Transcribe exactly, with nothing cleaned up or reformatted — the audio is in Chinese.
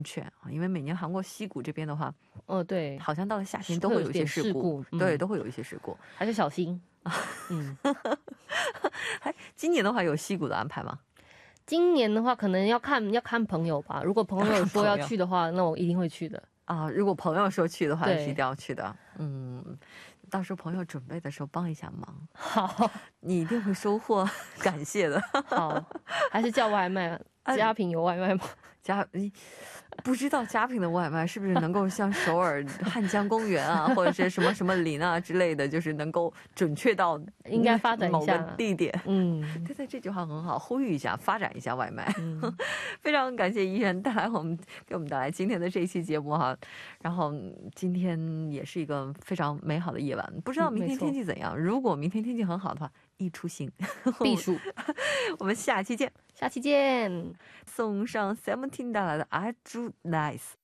确啊，因为每年韩国西谷这边的话， 哦，对， 好像到了夏天都会有一些事故，对，都会有一些事故， 还是小心。嗯， 哎，今年的话有西谷的安排吗？ 今年的话可能要看要看朋友吧，如果朋友说要去的话，那我一定会去的啊。 如果朋友说去的话是一定要去的。嗯，到时候朋友准备的时候帮一下忙，好，你一定会收获感谢的。好，还是叫外卖，佳品有外卖吗？佳不知道佳品的外卖是不是能够像首尔汉江公园啊，或者是什么什么林啊之类的，就是能够准确到应该发展某个地点。嗯，对对，这句话很好，呼吁一下，发展一下外卖。非常感谢怡媛带来我们给我们带来今天的这一期节目哈。然后今天也是一个非常美好的夜晚，不知道明天天气怎样？如果明天天气很好的话，一出行避暑。我们下期见，下期见。送上 Seventeen 带来的 아주 Nice。